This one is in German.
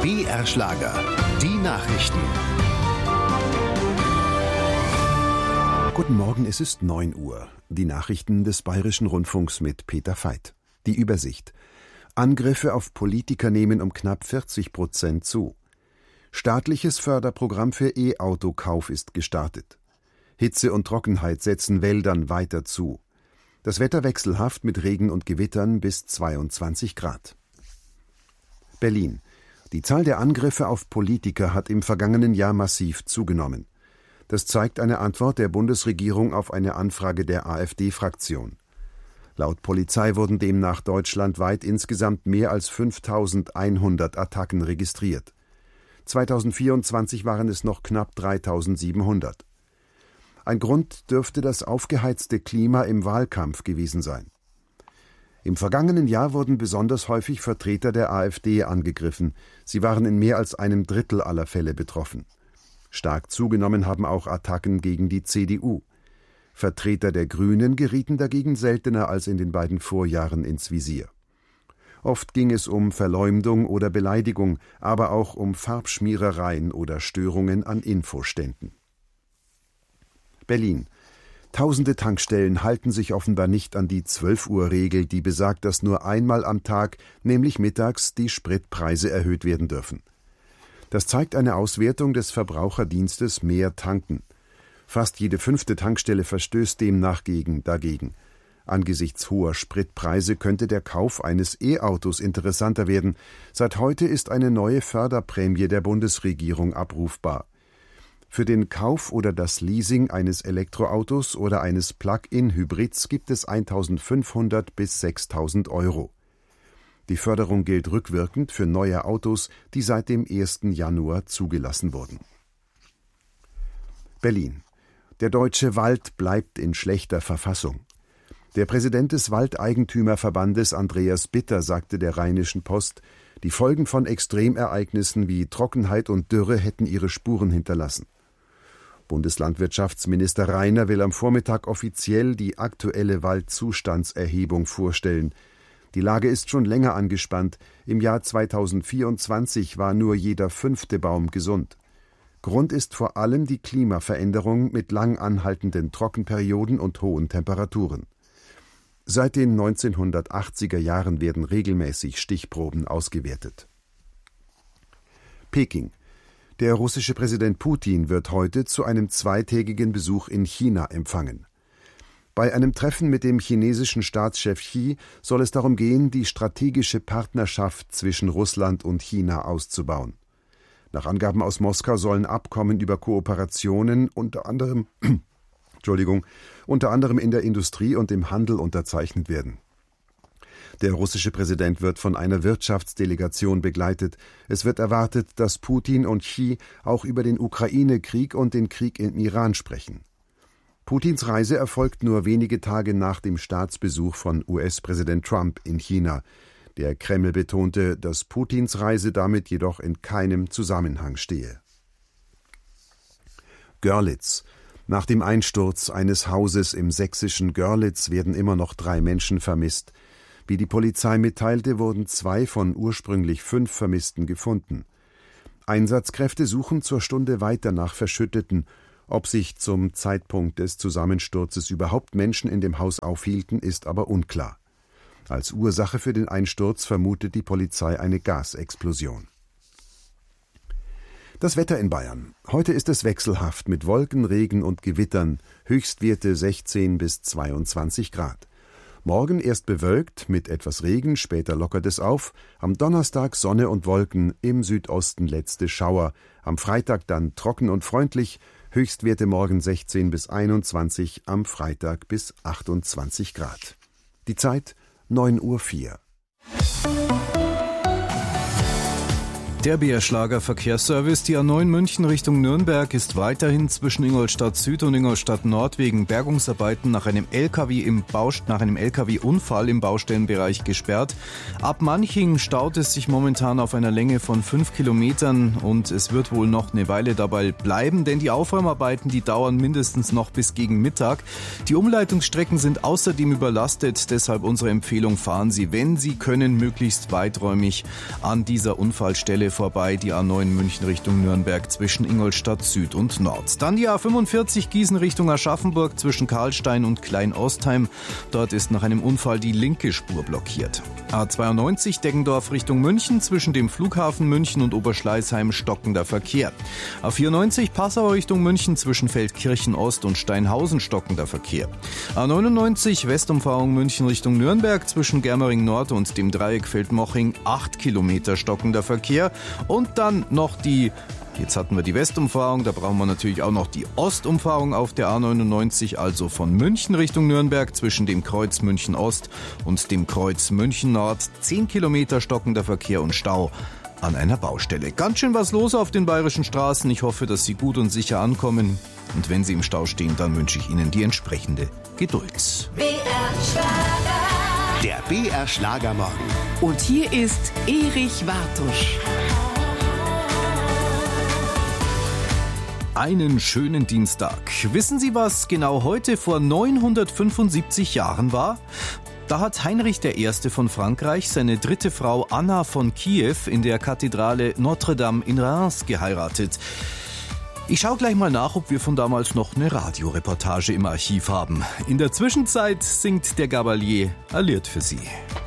BR Schlager. Die Nachrichten. Guten Morgen, es ist 9 Uhr. Die Nachrichten des Bayerischen Rundfunks mit Peter Veit. Die Übersicht. Angriffe auf Politiker nehmen um knapp 40% zu. Staatliches Förderprogramm für E-Autokauf ist gestartet. Hitze und Trockenheit setzen Wäldern weiter zu. Das Wetter wechselhaft mit Regen und Gewittern bis 22 Grad. Berlin. Die Zahl der Angriffe auf Politiker hat im vergangenen Jahr massiv zugenommen. Das zeigt eine Antwort der Bundesregierung auf eine Anfrage der AfD-Fraktion. Laut Polizei wurden demnach deutschlandweit insgesamt mehr als 5.100 Attacken registriert. 2024 waren es noch knapp 3.700. Ein Grund dürfte das aufgeheizte Klima im Wahlkampf gewesen sein. Im vergangenen Jahr wurden besonders häufig Vertreter der AfD angegriffen. Sie waren in mehr als einem Drittel aller Fälle betroffen. Stark zugenommen haben auch Attacken gegen die CDU. Vertreter der Grünen gerieten dagegen seltener als in den beiden Vorjahren ins Visier. Oft ging es um Verleumdung oder Beleidigung, aber auch um Farbschmierereien oder Störungen an Infoständen. Berlin. Tausende Tankstellen halten sich offenbar nicht an die 12-Uhr-Regel, die besagt, dass nur einmal am Tag, nämlich mittags, die Spritpreise erhöht werden dürfen. Das zeigt eine Auswertung des Verbraucherdienstes Mehr Tanken. Fast jede 5. Tankstelle verstößt demnach dagegen. Angesichts hoher Spritpreise könnte der Kauf eines E-Autos interessanter werden. Seit heute ist eine neue Förderprämie der Bundesregierung abrufbar. Für den Kauf oder das Leasing eines Elektroautos oder eines Plug-in-Hybrids gibt es 1.500 bis 6.000 Euro. Die Förderung gilt rückwirkend für neue Autos, die seit dem 1. Januar zugelassen wurden. Berlin. Der deutsche Wald bleibt in schlechter Verfassung. Der Präsident des Waldeigentümerverbandes Andreas Bitter sagte der Rheinischen Post, die Folgen von Extremereignissen wie Trockenheit und Dürre hätten ihre Spuren hinterlassen. Bundeslandwirtschaftsminister Rainer will am Vormittag offiziell die aktuelle Waldzustandserhebung vorstellen. Die Lage ist schon länger angespannt. Im Jahr 2024 war nur jeder 5. Baum gesund. Grund ist vor allem die Klimaveränderung mit lang anhaltenden Trockenperioden und hohen Temperaturen. Seit den 1980er Jahren werden regelmäßig Stichproben ausgewertet. Peking. Der russische Präsident Putin wird heute zu einem zweitägigen Besuch in China empfangen. Bei einem Treffen mit dem chinesischen Staatschef Xi soll es darum gehen, die strategische Partnerschaft zwischen Russland und China auszubauen. Nach Angaben aus Moskau sollen Abkommen über Kooperationen unter anderem in der Industrie und im Handel unterzeichnet werden. Der russische Präsident wird von einer Wirtschaftsdelegation begleitet. Es wird erwartet, dass Putin und Xi auch über den Ukraine-Krieg und den Krieg im Iran sprechen. Putins Reise erfolgt nur wenige Tage nach dem Staatsbesuch von US-Präsident Trump in China. Der Kreml betonte, dass Putins Reise damit jedoch in keinem Zusammenhang stehe. Görlitz. Nach dem Einsturz eines Hauses im sächsischen Görlitz werden immer noch 3 Menschen vermisst. Wie die Polizei mitteilte, wurden 2 von ursprünglich 5 Vermissten gefunden. Einsatzkräfte suchen zur Stunde weiter nach Verschütteten. Ob sich zum Zeitpunkt des Zusammensturzes überhaupt Menschen in dem Haus aufhielten, ist aber unklar. Als Ursache für den Einsturz vermutet die Polizei eine Gasexplosion. Das Wetter in Bayern. Heute ist es wechselhaft mit Wolken, Regen und Gewittern, Höchstwerte 16 bis 22 Grad. Morgen erst bewölkt, mit etwas Regen, später lockert es auf. Am Donnerstag Sonne und Wolken, im Südosten letzte Schauer. Am Freitag dann trocken und freundlich, Höchstwerte morgen 16 bis 21, am Freitag bis 28 Grad. Die Zeit 9:04 Uhr. Der BR Schlager Verkehrsservice. Die A9 München Richtung Nürnberg ist weiterhin zwischen Ingolstadt Süd und Ingolstadt Nord wegen Bergungsarbeiten nach einem LKW-Unfall im Baustellenbereich gesperrt. Ab Manching staut es sich momentan auf einer Länge von 5 Kilometern und es wird wohl noch eine Weile dabei bleiben, denn die Aufräumarbeiten, die dauern mindestens noch bis gegen Mittag. Die Umleitungsstrecken sind außerdem überlastet, deshalb unsere Empfehlung: fahren Sie, wenn Sie können, möglichst weiträumig an dieser Unfallstelle vorbei, die A9 München Richtung Nürnberg zwischen Ingolstadt Süd und Nord. Dann die A45 Gießen Richtung Aschaffenburg zwischen Karlstein und Klein-Ostheim. Dort ist nach einem Unfall die linke Spur blockiert. A92 Deggendorf Richtung München zwischen dem Flughafen München und Oberschleißheim stockender Verkehr. A94 Passau Richtung München zwischen Feldkirchen Ost und Steinhausen stockender Verkehr. A99 Westumfahrung München Richtung Nürnberg zwischen Germering Nord und dem Dreieck Feldmoching 8 Kilometer stockender Verkehr. Und dann noch jetzt hatten wir die Westumfahrung, da brauchen wir natürlich auch noch die Ostumfahrung auf der A99, also von München Richtung Nürnberg zwischen dem Kreuz München Ost und dem Kreuz München Nord. 10 Kilometer stockender Verkehr und Stau an einer Baustelle. Ganz schön was los auf den bayerischen Straßen. Ich hoffe, dass Sie gut und sicher ankommen. Und wenn Sie im Stau stehen, dann wünsche ich Ihnen die entsprechende Geduld. Der BR Schlagermorgen. Und hier ist Erich Wartusch. Einen schönen Dienstag. Wissen Sie, was genau heute vor 975 Jahren war? Da hat Heinrich I. von Frankreich seine dritte Frau Anna von Kiew in der Kathedrale Notre-Dame in Reims geheiratet. Ich schaue gleich mal nach, ob wir von damals noch eine Radioreportage im Archiv haben. In der Zwischenzeit singt der Gabalier ein Lied für Sie.